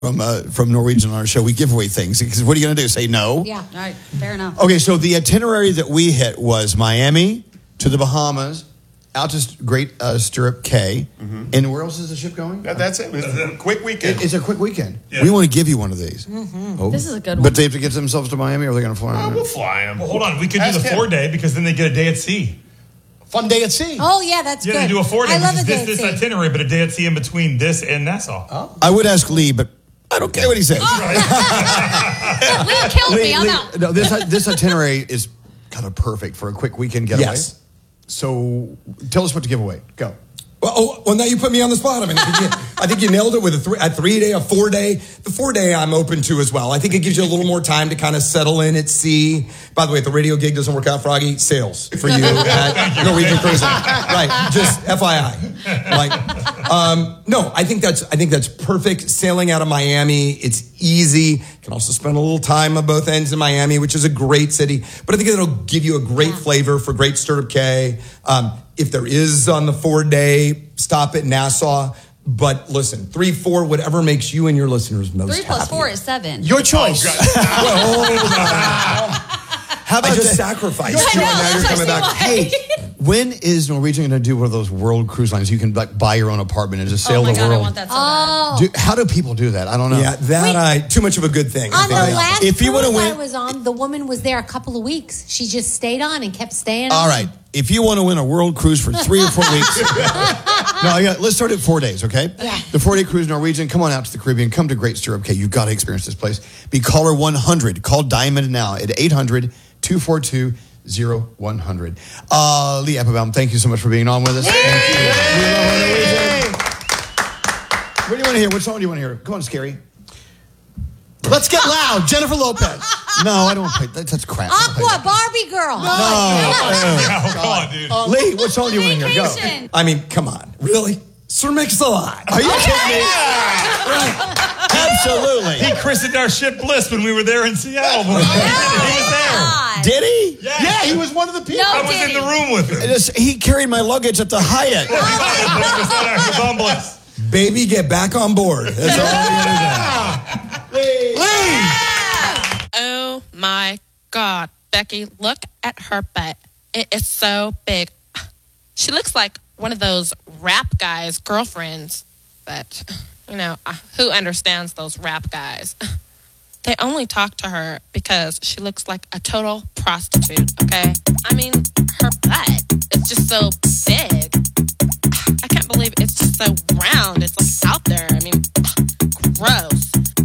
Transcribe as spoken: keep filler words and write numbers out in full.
from uh, from Norwegian on our show. We give away things because what are you going to do? Say no? Yeah, all right, fair enough. Okay, so the itinerary that we hit was Miami to the Bahamas, out to Great uh, Stirrup Cay, mm-hmm. and where else is the ship going? That, that's it. It's a quick weekend. It, it's a quick weekend. Yeah. We want to give you one of these. Mm-hmm. Oh. This is a good one. But they have to get themselves to Miami, or are they going to fly? Oh, we'll fly them. Well, hold on. We could Ask do the him. four day because then they get a day at sea. Fun day at sea. Oh, yeah, that's Yeah, good. they do a four day. I love which a is day this, at this sea. itinerary, but a day at sea in between this and Nassau. Oh. I would ask Lee, but I don't care what he says. Oh. Lee killed Lee, me. I'm Lee, out. no, this this itinerary is kind of perfect for a quick weekend getaway. Yes. So tell us what to give away. Go. Well, oh, well, now you put me on the spot. I mean, I think you, I think you nailed it with a three, a three day, a four day. The four day I'm open to as well. I think it gives you a little more time to kind of settle in at sea. By the way, if the radio gig doesn't work out, Froggy, sales for you at Norwegian Cruising. Right, just F Y I. Like, um, no, I think that's I think that's perfect. Sailing out of Miami, it's easy. You can also spend a little time on both ends in Miami, which is a great city. But I think it'll give you a great yeah. flavor for Great Stirrup Cay. Um, if there is on the four day, stop at Nassau. But listen, three, four, whatever makes you and your listeners most happy. Three plus happy. Four is seven. Your choice. Oh, well, how about I just the, sacrificed I you, know, and now you're coming back. Hey, when is Norwegian going to do one of those world cruise lines? You can like buy your own apartment and just sail oh my the God, world. I want that so bad. Do, how do people do that? I don't know. Yeah, that Wait. I too much of a good thing. On the last If you cruise wanna win- I was on, the woman was there a couple of weeks. She just stayed on and kept staying All on. right. If you want to win a world cruise for three or four weeks, no, yeah, let's start at four days, okay? Yeah. The four-day cruise Norwegian. Come on out to the Caribbean. Come to Great Stirrup Cay. You've got to experience this place. Be caller one hundred. Call Diamond now at eight hundred, two four two, zero one hundred. Uh, Lee Applebaum, thank you so much for being on with us. Thank you. We love our Norwegian. What do you want to hear? What song do you want to hear? Come on, Scary. Let's get loud. Jennifer Lopez. No, I don't play that. That's crap. Aqua, Barbie girl. No. Oh, come on, dude. Uh, Lee, what song do you want to hear? Go. Vacation. I mean, come on. Really? Sir Mix-a-Lot. Are you kidding me? Absolutely. He christened our ship Bliss when we were there in Seattle. When we did it. He was there. God. Did he? Yeah. Yeah, he was one of the people. No. I was did in the he? room with him. It is- he carried my luggage at the Hyatt. He was on Bliss. Baby, get back on board. That's all I'm going to do. Lee. Lee. Oh my God, Becky, look at her butt. It is so big. She looks like one of those rap guys' girlfriends, but, you know, uh, who understands those rap guys? They only talk to her because she looks like a total prostitute, okay? I mean, her butt is just so big. I can't believe it's just so round. It's like out there. I mean, gross.